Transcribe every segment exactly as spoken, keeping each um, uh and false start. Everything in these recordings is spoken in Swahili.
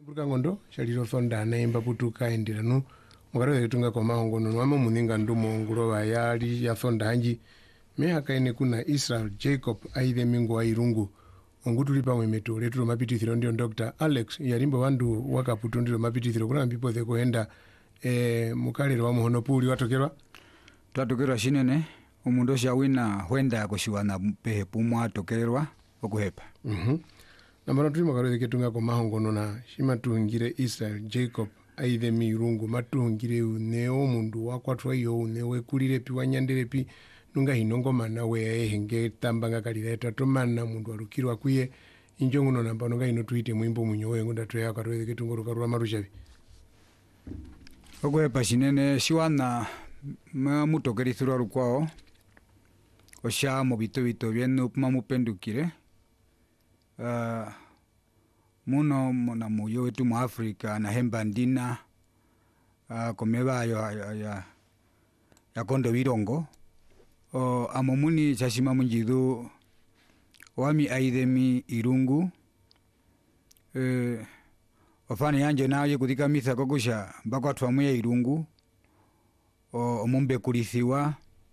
Kuruka ngondo shaliro fonda naimba putuka endiranu mukarwe kitunga kwa mahongono nwama muninga ndumo ngurova yali ya fonda hanji me akaine kuna Israel Jacob aithe mingo wa irungu ongutuli pamwe meto letulo mapitithiro ndio Doctor Alex yalimbo wandu wakaputundiro mapitithiro kuna mbipo the koenda e, mukalero wa muhono puli watokerwa twatokerwa shinene umundu shawina hwenda kushiwana pehe pumwa atokerwa okuhepa mhm mm nambano tuli makarwe kitunga kwa mahongono na shima tuungire Israel Jacob aithe mirungu matuungire uneo mundu wakwatwa iyo unewe kulire pi wanyandere pi nunga hinongo mana we henge tambanga kalileta tomana mundu alukirwa kwiye injongo no namba nunga ino tuite mwimbo munyo we ngunda toya karwe kitungo rukarwa marushavi okuhepa shinene shiwana ma mutokerithirwa rukwao osha mu bito bito byenu puma mupendukire uh, muno muna muyo wetu mu Afrika na hemba ndina uh, komeba yo ya, ya, ya kondo birongo o amomuni chashima munjidu wami aidemi irungu eh ofani yanje naye kudika misa kokosha mbako atwamuye irungu o omumbe kulithiwa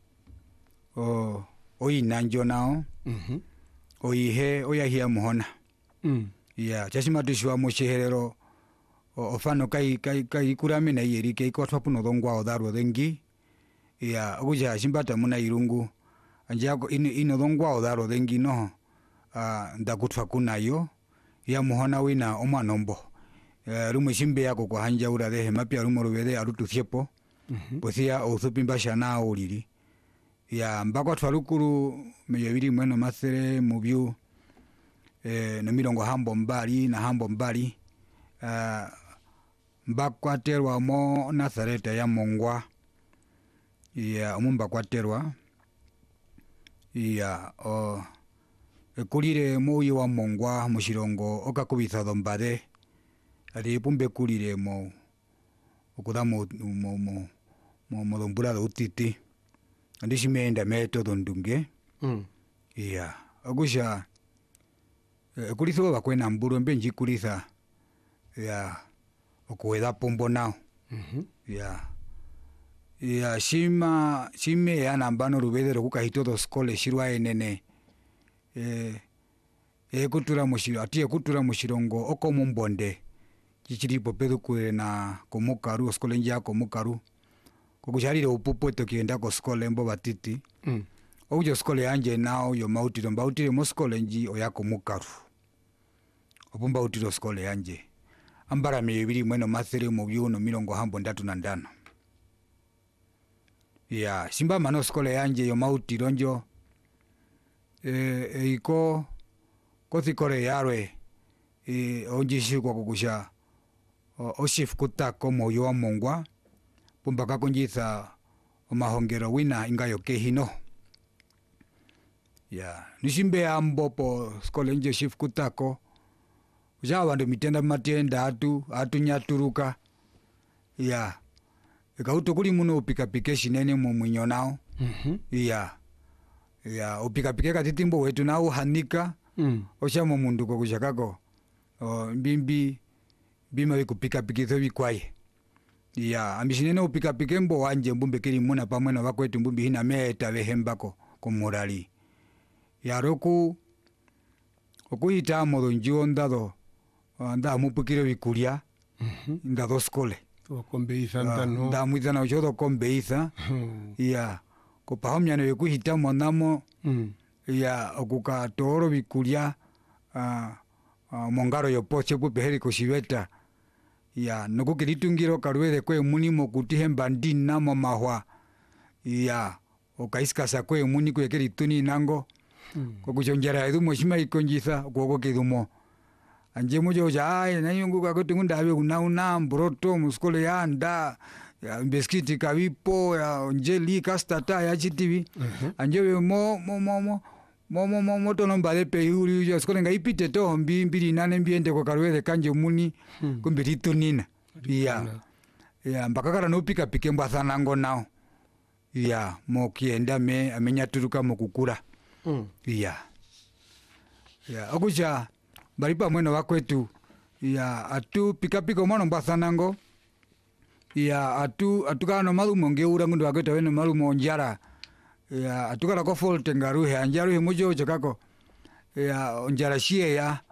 o oyinanjo nao mhm mm oyihe oyahia muhona mm ya chashima tushwa musheherero ofano kai kai kai kurame na yeri kai kwatwa puno dongwa odaro dengi ya okuja shimbata muna irungu anjako ino ino dongwa odaro dengi no ah ndakutwa kunayo ya muhona wina omanombo eh rumwe shimbe yako kwa hanja ura dehe mapya rumo rubede arutufyepo mhm pothia othupimba shana oliri ya mbako twalukuru meyebiri mweno masere mubyu eh no mirongo hambo mbali na hambo mbali uh, mbakwaterwa mo Nazareta ya mongwa ya omumba kwaterwa ya o ekulire moyo wa mongwa mushirongo okakubitha dombade ali pumbe kulire mo okudamo mo mo mo mo dombura do utiti andishimenda meto dondunge mm ya ogusha ekulitho bakwena mburo mbenji kulitha ya okuweda pombo nao mhm ya ya shima shime ya nambano rubedero kukahito do skole shirwa enene eh e kutura mushiro ati kutura mushirongo oko mumbonde kichiripo pedo kure na komukaru skole nja komukaru kokusharire upupo to kienda ko skole mbo batiti mm ojo skole anje nao yo mauti do mauti mo skole nji oyako mukaru opumba utiro skole yanje ambara mibiri mweno masere mu byuno mirongo hambo ndatu na ndano ya simba mano skole yanje yo mauti ronjo eh eiko kothikore yarwe e onjishi kwa kukusha oshif kutako moyo wa mongwa pumba kakonjitha omahongero wina ingayo kehino ya nishimbe ambopo skole nje shif kutako ja bandu mitenda matenda atu atu nyaturuka ya ekauto kuli muno upika pike shinene mu mwinyo nao mhm ya ya upika pike katitimbo wetu nao hanika mm osha mu mundu ko kushakako o mbimbi bima bikupika pike tho bikwaye ya ambishinene upika pike mbo wanje mbumbe kiri muna pamwe na bakwetu mbumbi hina meta behembako komurali ya roku okuyita modo njondado anda mupukire bikulia mhm ndado skole okombeitha ndano nda mwitha na chodo kombeitha ya ko pahomya no yekuhita monamo mm ya okuka toro bikulia a mongaro yo poche pu beheri ko shibeta ya nokukilitungiro karwere kwe munimo kutihemba ndina mo mahwa ya okaiska sakwe muni kwe kelituni nango mm kokuchonjera edu moshima ikonjitha koko kidumo anje mojo ja na yungu ka kutungunda abe una una broto muskole ya nda ya biskiti kavipo ya njeli kastata ya chitivi anje we mo mo mo mo mo mo mo mo tono mbale pe yuri yo skole ngaipite to mbi mbili nane mbiende ko karwele kanje muni kumbiri tunina ya ya mbakakara no pika pike mbathana ngo nao ya mo kienda me amenya turuka mokukura mm ya ya okuja bali pamwe no bakwetu ya atu pikapika mwana mbasanango ya atu atukano malumo ngeura ngundu akweta wene malumo njara ya atukala ko folte ngaruhe anjaruhe mujo chakako ya njara shie ya